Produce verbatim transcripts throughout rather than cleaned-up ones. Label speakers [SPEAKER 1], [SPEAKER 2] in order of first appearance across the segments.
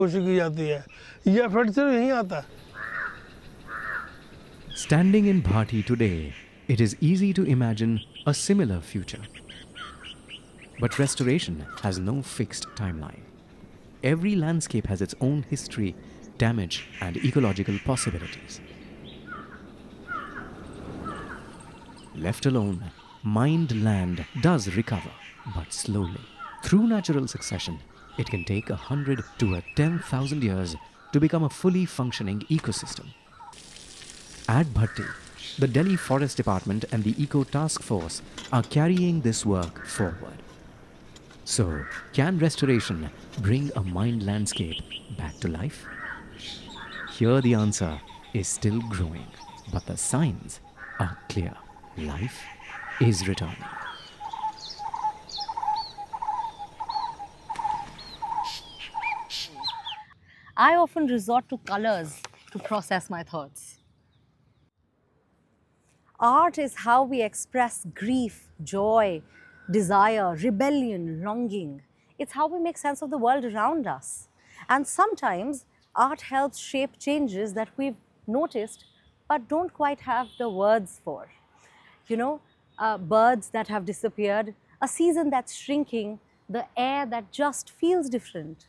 [SPEAKER 1] कोशिश की जाती है, ये इफेक्ट सिर्फ यहीं आता है.
[SPEAKER 2] Standing in Bhati today, it is easy to imagine a similar future. But restoration has no fixed timeline. Every landscape has its own history, damage, and ecological possibilities. Left alone, mined land does recover, but slowly. Through natural succession, it can take a hundred to a ten thousand years to become a fully functioning ecosystem. At Bhatti, the Delhi Forest Department and the Eco Task Force are carrying this work forward. So, can restoration bring a mined landscape back to life? Here the answer is still growing, but the signs are clear. Life is returning.
[SPEAKER 3] I often resort to colors to process my thoughts. Art is how we express grief, joy, desire, rebellion, longing. It's how we make sense of the world around us. And sometimes art helps shape changes that we've noticed but don't quite have the words for. You know, uh, birds that have disappeared, a season that's shrinking, the air that just feels different.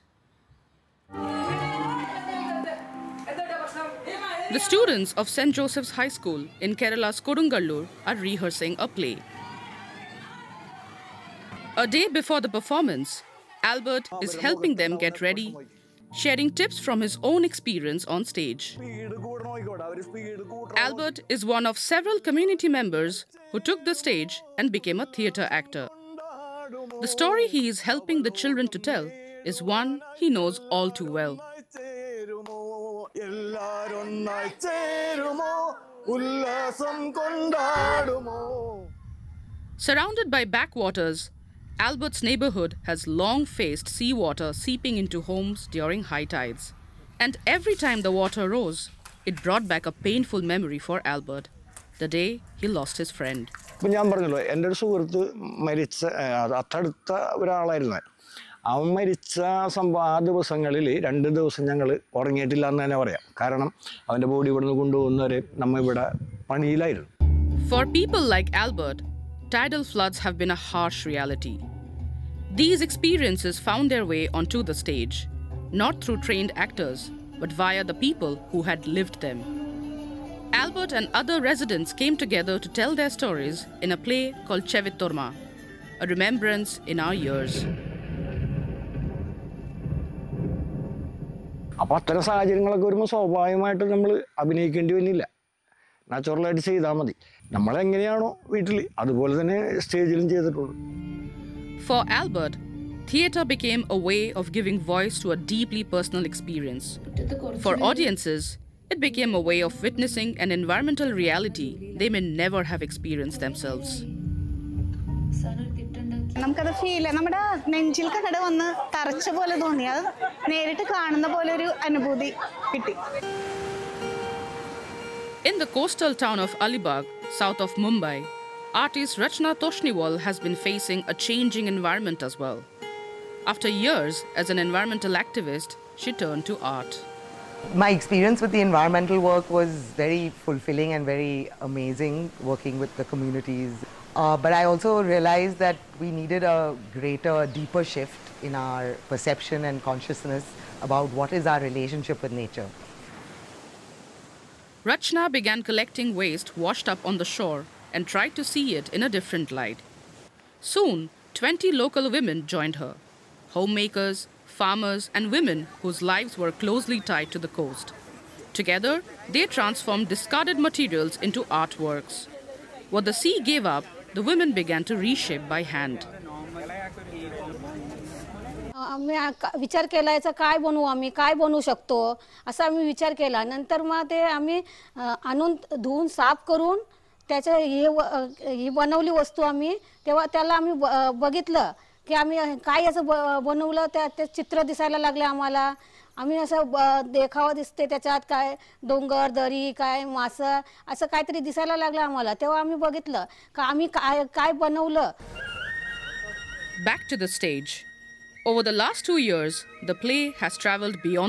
[SPEAKER 4] The students of Saint Joseph's High School in Kerala's Kodungallur are rehearsing a play. A day before the performance, Albert is helping them get ready, sharing tips from his own experience on stage. Albert is one of several community members who took the stage and became a theatre actor. The story he is helping the children to tell is one he knows all too well. Surrounded by backwaters, Albert's neighborhood has long faced seawater seeping into homes during high tides. And every time the water rose, it brought back a painful memory for Albert, the day he lost his friend.
[SPEAKER 5] അവൻ മരിച്ച സംഭവം ആ ദിവസങ്ങളിൽ രണ്ട് ദിവസം ഞങ്ങൾ ഉറങ്ങിയിട്ടില്ല എന്ന് തന്നെ പറയാം. കാരണം അവൻ്റെ ബോഡി ഇവിടുന്ന് കൊണ്ടുപോകുന്നവരെ നമ്മൾ ഇവിടെ പണിയിലായിരുന്നു.
[SPEAKER 4] For people like Albert, tidal floods have been a harsh reality. These experiences found their way onto the stage, not through trained actors, but via the people who had lived them. Albert and other residents came together to tell their stories in a play called Chevittorma, a remembrance in our years.
[SPEAKER 5] അപ്പോൾ അത്തരം സാഹചര്യങ്ങളൊക്കെ വരുമ്പോൾ സ്വാഭാവികമായിട്ട് നമ്മൾ അഭിനയിക്കേണ്ടി വന്നില്ല. നാച്ചുറലായിട്ട് ചെയ്താൽ മതി. നമ്മളെങ്ങനെയാണോ വീട്ടിൽ അതുപോലെ തന്നെ സ്റ്റേജിലും ചെയ്തിട്ടുള്ളൂ.
[SPEAKER 4] For Albert, theatre became a way of giving voice to a deeply personal experience. For audiences, it became a way of witnessing an environmental reality they may never have experienced themselves.
[SPEAKER 6] നമുക്കത് feel നമ്മുടെ നെഞ്ചിൽ കട വന്ന് തറച്ച പോലെ തോന്നി. അത് നേരിട്ട് കാണുന്ന പോലെ ഒരു അനുഭൂതി കിട്ടി.
[SPEAKER 4] In the coastal town of Alibag, south of Mumbai, artist Rachna Toshniwal has been facing a changing environment as well. After years as an environmental activist, she turned to art.
[SPEAKER 7] My experience with the environmental work was very fulfilling and very amazing, working with the communities. Uh, but I also realized that we needed a greater, deeper shift in our perception and consciousness about what is our relationship with nature.
[SPEAKER 4] Rachna began collecting waste washed up on the shore and tried to see it in a different light. Soon, twenty local women joined her, homemakers, farmers, and women whose lives were closely tied to the coast. Together, they transformed discarded materials into artworks. What the sea gave up, the women began to reshape by hand.
[SPEAKER 8] आम्ही विचार केला याचा काय बनवू आम्ही काय बनवू शकतो असा आम्ही विचार केला. नंतर मग ते आम्ही आणून धुवून साफ करून त्याचे हे ही बनवली वस्तू आम्ही. तेव्हा त्याला आम्ही बघितलं की आम्ही काय याचं बनवलं. त्या ते चित्र दिसायला लागले आम्हाला. आम्ही असं देखावा दिसते त्याच्यात काय डोंगर दरी काय मासं असं काहीतरी दिसायला लागलं आम्हाला. तेव्हा आम्ही बघितलं की आम्ही काय काय बनवलं.
[SPEAKER 4] Back to the stage. Over the last two years, the play has traveled beyond